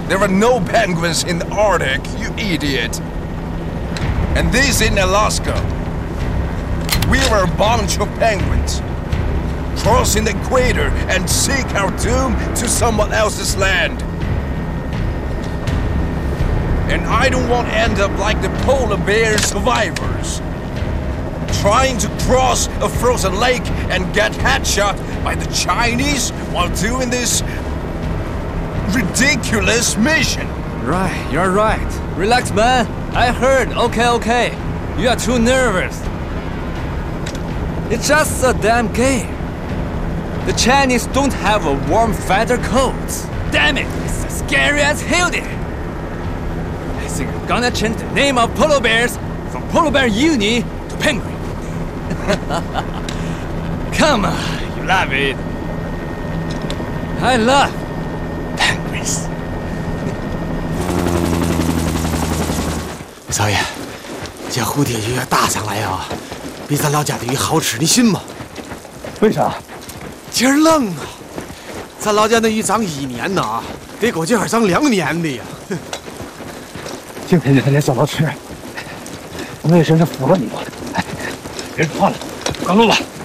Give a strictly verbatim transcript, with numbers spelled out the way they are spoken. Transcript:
There are no penguins in the Arctic, you idiot. And this in Alaska. We are a bunch of penguins, crossing the equator and seek our doom to someone else's land. And I don't want to end up like the polar bear survivors, trying to cross a frozen lake and get headshot by the Chinese while doing this ridiculous mission. Right, you're right. Relax, man. I heard. Okay, okay. You are too nervous. It's just a damn game. The Chinese don't have a warm feather coats. Damn it, it's as scary as hell there. I think I'm gonna change the name of polar bears from Polar Bear Uni to Penguin. Come on, you love it. I love penguins. 少爷，这蝴蝶鱼大上来啊，比咱老家的鱼好吃，你信吗？ 为啥？ 今儿冷啊，咱老家那鱼长一年呐，得够今儿长两年的呀。 今天你还得早早吃，我们也真是服了你了。哎，别说话了，赶路吧。